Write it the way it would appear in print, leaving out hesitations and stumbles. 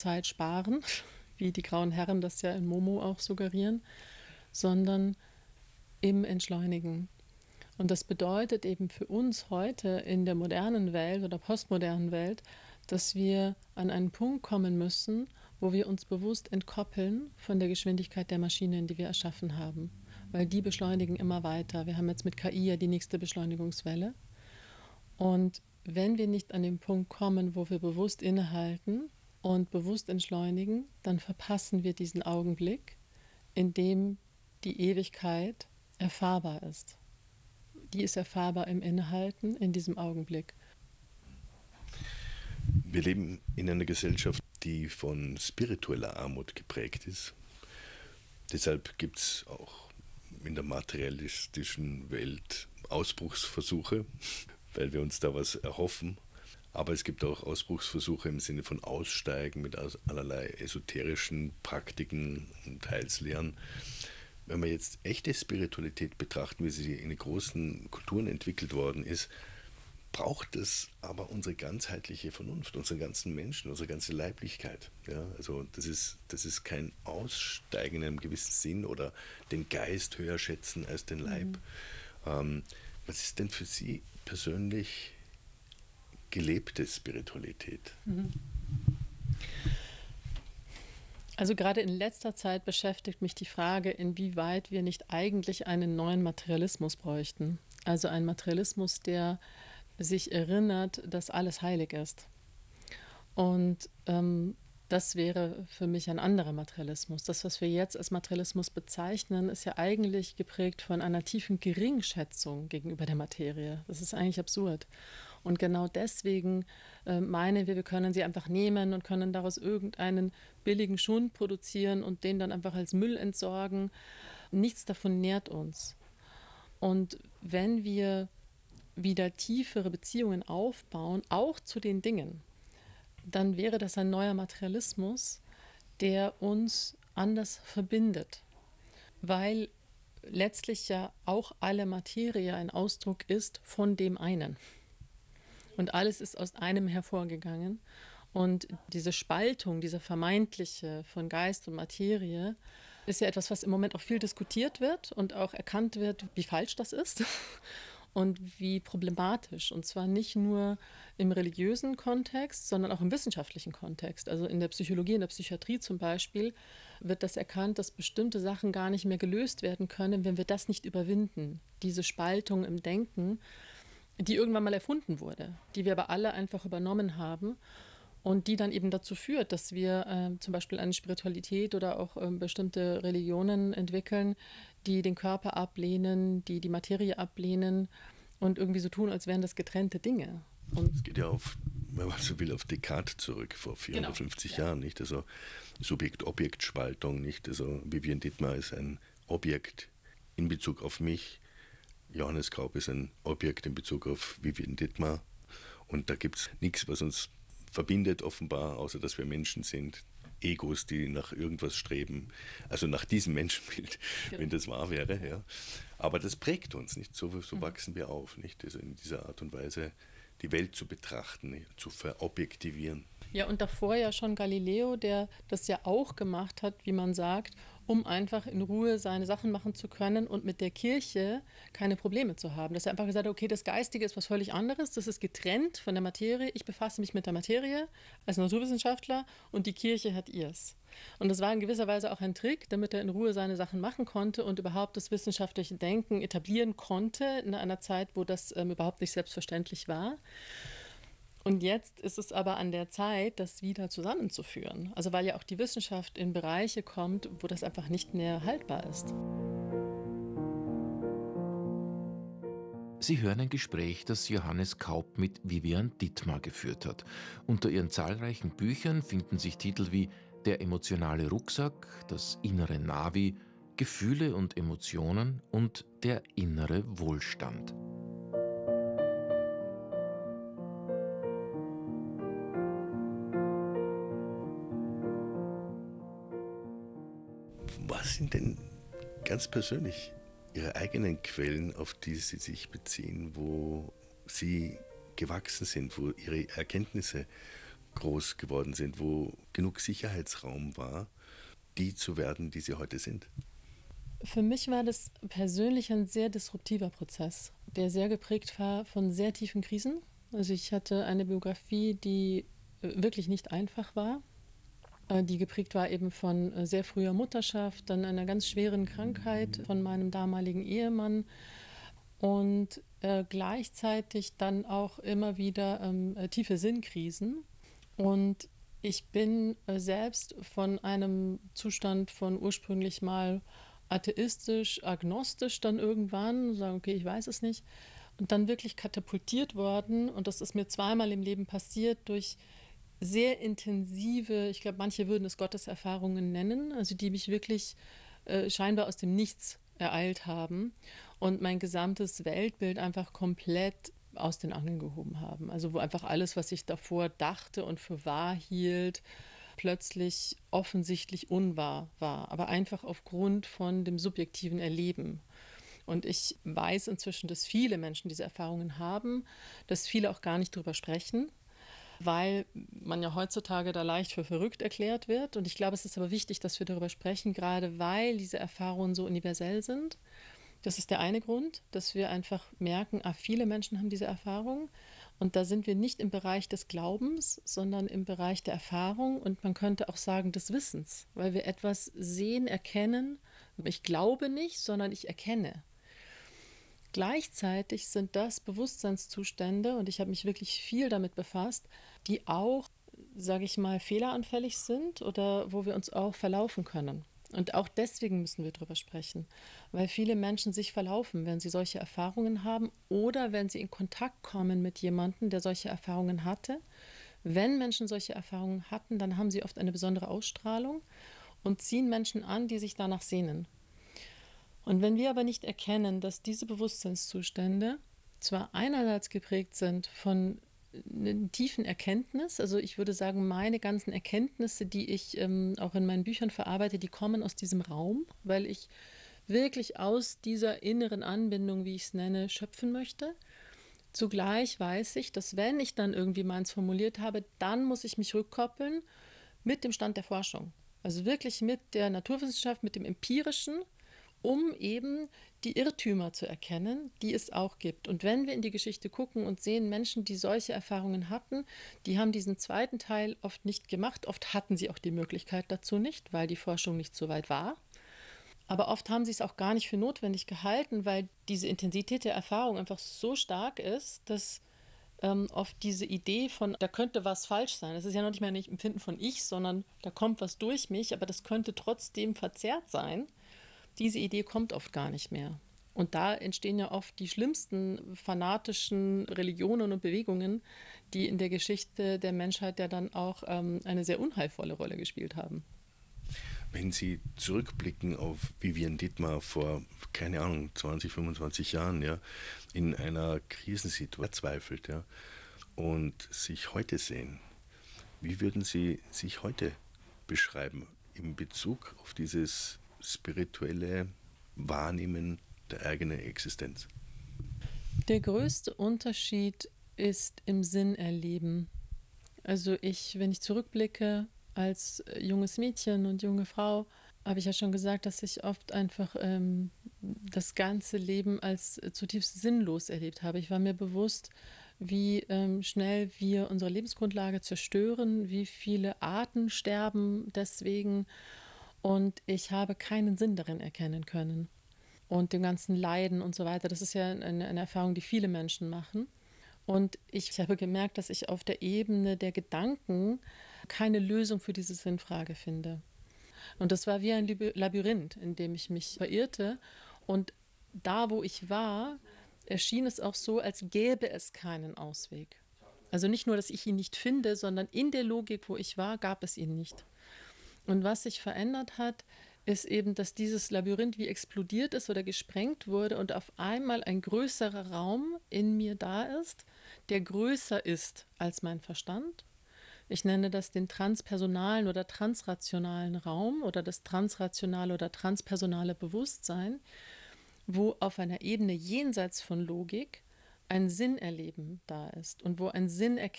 Zeit sparen, wie die grauen Herren das ja in Momo auch suggerieren, sondern im Entschleunigen. Und das bedeutet eben für uns heute in der modernen Welt oder postmodernen Welt, dass wir an einen Punkt kommen müssen, wo wir uns bewusst entkoppeln von der Geschwindigkeit der Maschinen, die wir erschaffen haben. Weil die beschleunigen immer weiter. Wir haben jetzt mit KI ja die nächste Beschleunigungswelle. Und wenn wir nicht an den Punkt kommen, wo wir bewusst innehalten und bewusst entschleunigen, dann verpassen wir diesen Augenblick, in dem die Ewigkeit erfahrbar ist. Die ist erfahrbar im Innehalten, in diesem Augenblick. Wir leben in einer Gesellschaft, die von spiritueller Armut geprägt ist. Deshalb gibt es auch in der materialistischen Welt Ausbruchsversuche, weil wir uns da was erhoffen. Aber es gibt auch Ausbruchsversuche im Sinne von Aussteigen mit allerlei esoterischen Praktiken und Heilslehren. Wenn wir jetzt echte Spiritualität betrachten, wie sie in den großen Kulturen entwickelt worden ist, braucht es aber unsere ganzheitliche Vernunft, unseren ganzen Menschen, unsere ganze Leiblichkeit. Ja, also das ist kein Aussteigen in einem gewissen Sinn oder den Geist höher schätzen als den Leib. Was ist denn für Sie persönlich gelebte Spiritualität? Also gerade in letzter Zeit beschäftigt mich die Frage, inwieweit wir nicht eigentlich einen neuen Materialismus bräuchten. Also einen Materialismus, der sich erinnert, dass alles heilig ist. Und das wäre für mich ein anderer Materialismus. Das, was wir jetzt als Materialismus bezeichnen, ist ja eigentlich geprägt von einer tiefen Geringschätzung gegenüber der Materie. Das ist eigentlich absurd. Und genau deswegen meinen wir können sie einfach nehmen und können daraus irgendeinen billigen Schund produzieren und den dann einfach als Müll entsorgen. Nichts davon nährt uns. Und wenn wir wieder tiefere Beziehungen aufbauen, auch zu den Dingen, dann wäre das ein neuer Materialismus, der uns anders verbindet. Weil letztlich ja auch alle Materie ein Ausdruck ist von dem einen. Und alles ist aus einem hervorgegangen. Und diese Spaltung, diese vermeintliche von Geist und Materie, ist ja etwas, was im Moment auch viel diskutiert wird und auch erkannt wird, wie falsch das ist. Und wie problematisch. Und zwar nicht nur im religiösen Kontext, sondern auch im wissenschaftlichen Kontext. Also in der Psychologie, in der Psychiatrie zum Beispiel, wird das erkannt, dass bestimmte Sachen gar nicht mehr gelöst werden können, wenn wir das nicht überwinden. Diese Spaltung im Denken, die irgendwann mal erfunden wurde, die wir aber alle einfach übernommen haben. Und die dann eben dazu führt, dass wir zum Beispiel eine Spiritualität oder auch bestimmte Religionen entwickeln, die den Körper ablehnen, die die Materie ablehnen und irgendwie so tun, als wären das getrennte Dinge. Und es geht ja auf, wenn man so will, auf Descartes zurück, vor 450 Jahren, nicht? Also Subjekt-Objekt-Spaltung, nicht? Also Vivian Dittmar ist ein Objekt in Bezug auf mich, Johannes Graup ist ein Objekt in Bezug auf Vivian Dittmar und da gibt es nichts, was uns verbindet offenbar, außer dass wir Menschen sind, Egos, die nach irgendwas streben, also nach diesem Menschenbild, wenn das wahr wäre. Ja. Aber das prägt uns, nicht? So wachsen wir auf, nicht? Also in dieser Art und Weise die Welt zu betrachten, nicht? Zu verobjektivieren. Ja, und davor ja schon Galileo, der das ja auch gemacht hat, wie man sagt, um einfach in Ruhe seine Sachen machen zu können und mit der Kirche keine Probleme zu haben. Dass er einfach gesagt hat, okay, das Geistige ist was völlig anderes, das ist getrennt von der Materie. Ich befasse mich mit der Materie als Naturwissenschaftler und die Kirche hat ihrs. Und das war in gewisser Weise auch ein Trick, damit er in Ruhe seine Sachen machen konnte und überhaupt das wissenschaftliche Denken etablieren konnte in einer Zeit, wo das überhaupt nicht selbstverständlich war. Und jetzt ist es aber an der Zeit, das wieder zusammenzuführen. Also weil ja auch die Wissenschaft in Bereiche kommt, wo das einfach nicht mehr haltbar ist. Sie hören ein Gespräch, das Johannes Kaup mit Vivian Dittmar geführt hat. Unter ihren zahlreichen Büchern finden sich Titel wie Der emotionale Rucksack, Das innere Navi, Gefühle und Emotionen und Der innere Wohlstand. Was sind denn ganz persönlich Ihre eigenen Quellen, auf die Sie sich beziehen, wo Sie gewachsen sind, wo Ihre Erkenntnisse groß geworden sind, wo genug Sicherheitsraum war, die zu werden, die sie heute sind? Für mich war das persönlich ein sehr disruptiver Prozess, der sehr geprägt war von sehr tiefen Krisen. Also ich hatte eine Biografie, die wirklich nicht einfach war, die geprägt war eben von sehr früher Mutterschaft, dann einer ganz schweren Krankheit von meinem damaligen Ehemann und gleichzeitig dann auch immer wieder tiefe Sinnkrisen. Und ich bin selbst von einem Zustand von ursprünglich mal atheistisch, agnostisch dann irgendwann, sagen, okay, ich weiß es nicht, und dann wirklich katapultiert worden. Und das ist mir zweimal im Leben passiert durch sehr intensive, ich glaube, manche würden es Gotteserfahrungen nennen, also die mich wirklich scheinbar aus dem Nichts ereilt haben und mein gesamtes Weltbild einfach komplett aus den Angeln gehoben haben. Also wo einfach alles, was ich davor dachte und für wahr hielt, plötzlich offensichtlich unwahr war, aber einfach aufgrund von dem subjektiven Erleben. Und ich weiß inzwischen, dass viele Menschen diese Erfahrungen haben, dass viele auch gar nicht drüber sprechen, weil man ja heutzutage da leicht für verrückt erklärt wird. Und ich glaube, es ist aber wichtig, dass wir darüber sprechen, gerade weil diese Erfahrungen so universell sind. Das ist der eine Grund, dass wir einfach merken, viele Menschen haben diese Erfahrung. Und da sind wir nicht im Bereich des Glaubens, sondern im Bereich der Erfahrung und man könnte auch sagen des Wissens, weil wir etwas sehen, erkennen. Ich glaube nicht, sondern ich erkenne. Gleichzeitig sind das Bewusstseinszustände, und ich habe mich wirklich viel damit befasst, die auch, sage ich mal, fehleranfällig sind oder wo wir uns auch verlaufen können. Und auch deswegen müssen wir darüber sprechen, weil viele Menschen sich verlaufen, wenn sie solche Erfahrungen haben oder wenn sie in Kontakt kommen mit jemandem, der solche Erfahrungen hatte. Wenn Menschen solche Erfahrungen hatten, dann haben sie oft eine besondere Ausstrahlung und ziehen Menschen an, die sich danach sehnen. Und wenn wir aber nicht erkennen, dass diese Bewusstseinszustände zwar einerseits geprägt sind von einer tiefen Erkenntnis, also ich würde sagen, meine ganzen Erkenntnisse, die ich auch in meinen Büchern verarbeite, die kommen aus diesem Raum, weil ich wirklich aus dieser inneren Anbindung, wie ich es nenne, schöpfen möchte. Zugleich weiß ich, dass wenn ich dann irgendwie meins formuliert habe, dann muss ich mich rückkoppeln mit dem Stand der Forschung. Also wirklich mit der Naturwissenschaft, mit dem Empirischen, um eben die Irrtümer zu erkennen, die es auch gibt. Und wenn wir in die Geschichte gucken und sehen, Menschen, die solche Erfahrungen hatten, die haben diesen zweiten Teil oft nicht gemacht. Oft hatten sie auch die Möglichkeit dazu nicht, weil die Forschung nicht so weit war. Aber oft haben sie es auch gar nicht für notwendig gehalten, weil diese Intensität der Erfahrung einfach so stark ist, dass oft diese Idee von, da könnte was falsch sein. Das ist ja noch nicht mehr ein Empfinden von ich, sondern da kommt was durch mich, aber das könnte trotzdem verzerrt sein. Diese Idee kommt oft gar nicht mehr. Und da entstehen ja oft die schlimmsten fanatischen Religionen und Bewegungen, die in der Geschichte der Menschheit ja dann auch eine sehr unheilvolle Rolle gespielt haben. Wenn Sie zurückblicken auf Vivian Dittmar vor, keine Ahnung, 20, 25 Jahren, ja, in einer Krisensituation verzweifelt, ja, und sich heute sehen, wie würden Sie sich heute beschreiben in Bezug auf dieses spirituelle Wahrnehmen der eigenen Existenz? Der größte Unterschied ist im Sinnerleben. Also wenn ich zurückblicke als junges Mädchen und junge Frau, habe ich ja schon gesagt, dass ich oft einfach das ganze Leben als zutiefst sinnlos erlebt habe. Ich war mir bewusst, wie schnell wir unsere Lebensgrundlage zerstören, wie viele Arten sterben deswegen. Und ich habe keinen Sinn darin erkennen können. Und dem ganzen Leiden und so weiter, das ist ja eine Erfahrung, die viele Menschen machen. Und ich habe gemerkt, dass ich auf der Ebene der Gedanken keine Lösung für diese Sinnfrage finde. Und das war wie ein Labyrinth, in dem ich mich verirrte. Und da, wo ich war, erschien es auch so, als gäbe es keinen Ausweg. Also nicht nur, dass ich ihn nicht finde, sondern in der Logik, wo ich war, gab es ihn nicht. Und was sich verändert hat, ist eben, dass dieses Labyrinth wie explodiert ist oder gesprengt wurde und auf einmal ein größerer Raum in mir da ist, der größer ist als mein Verstand. Ich nenne das den transpersonalen oder transrationalen Raum oder das transrationale oder transpersonale Bewusstsein, wo auf einer Ebene jenseits von Logik ein Sinnerleben da ist und wo ein Sinnerkennen